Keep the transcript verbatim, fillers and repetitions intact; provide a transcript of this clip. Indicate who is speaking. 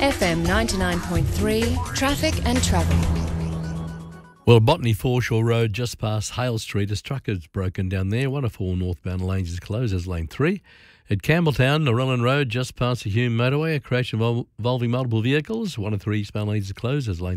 Speaker 1: F M ninety-nine point three, traffic and travel.
Speaker 2: Well, Botany Foreshore Road just past Hale Street, a truck has broken down there. One of four northbound lanes is closed as lane three. At Campbelltown, Narellan Road, just past the Hume motorway, a crash involving multiple vehicles. One of three eastbound lanes is closed as lane